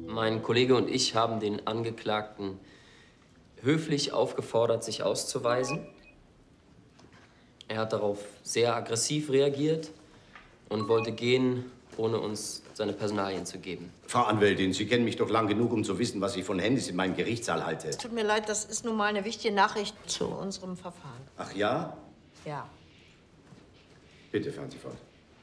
Mein Kollege und ich haben den Angeklagten höflich aufgefordert, sich auszuweisen. Er hat darauf sehr aggressiv reagiert und wollte gehen, ohne uns seine Personalien zu geben. Frau Anwältin, Sie kennen mich doch lang genug, um zu wissen, was ich von Handys in meinem Gerichtssaal halte. Es tut mir leid, das ist nun mal eine wichtige Nachricht zu unserem Verfahren. Ach ja? Ja. Bitte fahren Sie fort.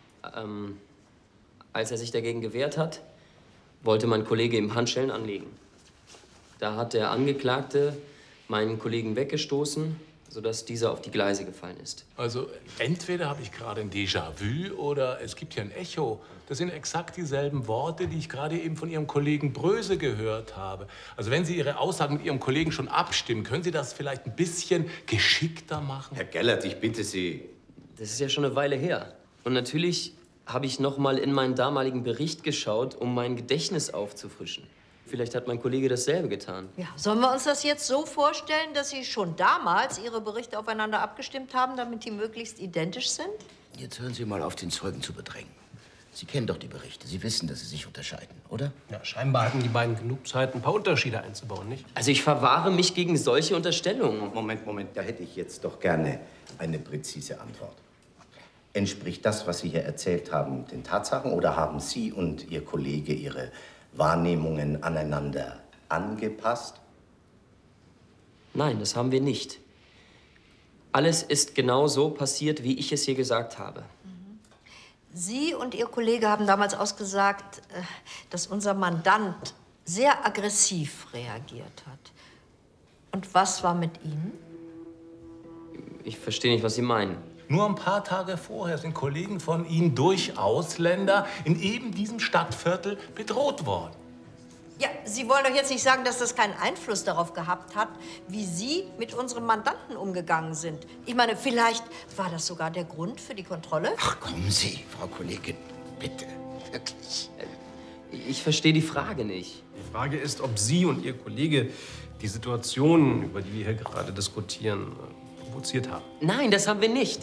Als er sich dagegen gewehrt hat, wollte mein Kollege ihm Handschellen anlegen. Da hat der Angeklagte meinen Kollegen weggestoßen, sodass dieser auf die Gleise gefallen ist. Also entweder habe ich gerade ein Déjà-vu oder es gibt hier ein Echo. Das sind exakt dieselben Worte, die ich gerade eben von Ihrem Kollegen Bröse gehört habe. Also wenn Sie Ihre Aussagen mit Ihrem Kollegen schon abstimmen, können Sie das vielleicht ein bisschen geschickter machen? Herr Gellert, ich bitte Sie. Das ist ja schon eine Weile her. Und natürlich habe ich noch mal in meinen damaligen Bericht geschaut, um mein Gedächtnis aufzufrischen. Vielleicht hat mein Kollege dasselbe getan. Ja, sollen wir uns das jetzt so vorstellen, dass Sie schon damals Ihre Berichte aufeinander abgestimmt haben, damit die möglichst identisch sind? Jetzt hören Sie mal auf, den Zeugen zu bedrängen. Sie kennen doch die Berichte. Sie wissen, dass sie sich unterscheiden, oder? Ja, scheinbar hatten die beiden genug Zeit, ein paar Unterschiede einzubauen, nicht? Also ich verwahre mich gegen solche Unterstellungen. Moment, da hätte ich jetzt doch gerne eine präzise Antwort. Entspricht das, was Sie hier erzählt haben, den Tatsachen oder haben Sie und Ihr Kollege Ihre Wahrnehmungen aneinander angepasst? Nein, das haben wir nicht. Alles ist genau so passiert, wie ich es hier gesagt habe. Sie und Ihr Kollege haben damals ausgesagt, dass unser Mandant sehr aggressiv reagiert hat. Und was war mit Ihnen? Ich verstehe nicht, was Sie meinen. Nur ein paar Tage vorher sind Kollegen von Ihnen durch Ausländer in eben diesem Stadtviertel bedroht worden. Ja, Sie wollen doch jetzt nicht sagen, dass das keinen Einfluss darauf gehabt hat, wie Sie mit unserem Mandanten umgegangen sind. Ich meine, vielleicht war das sogar der Grund für die Kontrolle? Ach, kommen Sie, Frau Kollegin, bitte, wirklich. Ich verstehe die Frage nicht. Die Frage ist, ob Sie und Ihr Kollege die Situation, über die wir hier gerade diskutieren, provoziert haben. Nein, das haben wir nicht.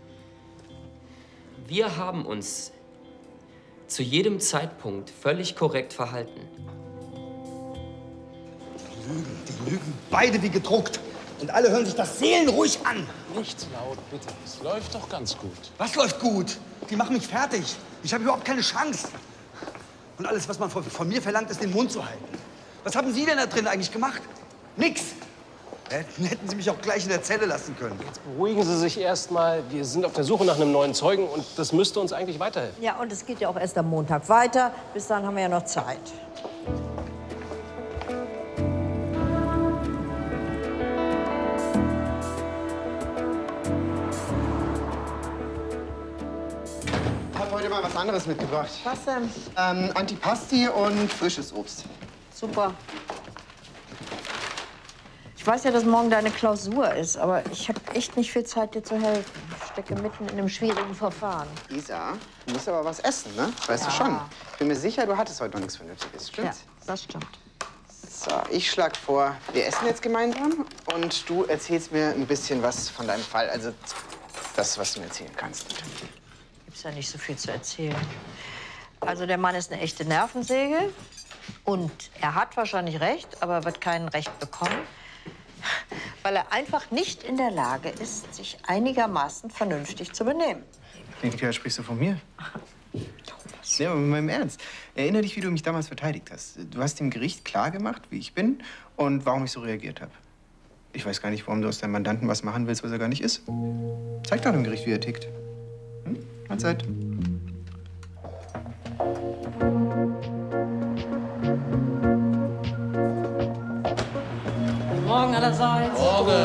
Wir haben uns zu jedem Zeitpunkt völlig korrekt verhalten. Die lügen beide wie gedruckt. Und alle hören sich das seelenruhig an. Nicht laut, bitte. Es läuft doch ganz gut. Was läuft gut? Die machen mich fertig. Ich habe überhaupt keine Chance. Und alles, was man von mir verlangt, ist, den Mund zu halten. Was haben Sie denn da drin eigentlich gemacht? Nix. Hätten Sie mich auch gleich in der Zelle lassen können. Jetzt beruhigen Sie sich erst mal. Wir sind auf der Suche nach einem neuen Zeugen und das müsste uns eigentlich weiterhelfen. Ja, und es geht ja auch erst am Montag weiter. Bis dahin haben wir ja noch Zeit. Ich habe heute mal was anderes mitgebracht. Was denn? Antipasti und frisches Obst. Super. Ich weiß ja, dass morgen deine Klausur ist, aber ich habe echt nicht viel Zeit, dir zu helfen. Ich stecke mitten in einem schwierigen Verfahren. Isa, du musst aber was essen, ne? Weißt du schon. Ich bin mir sicher, du hattest heute noch nichts Vernünftiges, stimmt's? Ja, das stimmt. So, ich schlage vor, wir essen jetzt gemeinsam und du erzählst mir ein bisschen was von deinem Fall. Also das, was du mir erzählen kannst, natürlich. Gibt's ja nicht so viel zu erzählen. Also der Mann ist eine echte Nervensäge und er hat wahrscheinlich recht, aber wird kein Recht bekommen, weil er einfach nicht in der Lage ist, sich einigermaßen vernünftig zu benehmen. Klingt ja, sprichst du von mir? Ja, aber mit meinem Ernst. Erinnere dich, wie du mich damals verteidigt hast. Du hast dem Gericht klargemacht, wie ich bin und warum ich so reagiert habe. Ich weiß gar nicht, warum du aus deinem Mandanten was machen willst, was er gar nicht ist. Zeig doch dem Gericht, wie er tickt. Mahlzeit. Morgen allerseits. Morgen.